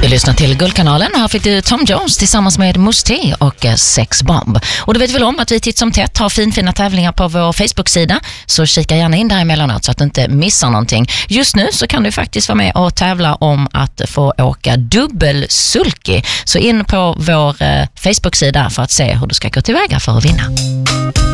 Du lyssnar till Guldkanalen. Här fick du Tom Jones tillsammans med Musti och Sex Bomb. Och du vet väl om att vi titt som tätt har fina tävlingar på vår Facebook-sida. Så kika gärna in där emellanåt så att du inte missar någonting. Just nu så kan du faktiskt vara med och tävla om att få åka dubbelsulky. Så in på vår Facebook-sida för att se hur du ska gå tillväga för att vinna.